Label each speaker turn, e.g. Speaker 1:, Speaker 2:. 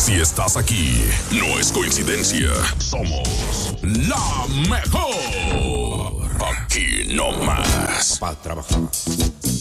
Speaker 1: Si estás aquí, no es coincidencia. Somos la mejor. Aquí no más.
Speaker 2: Para trabajar.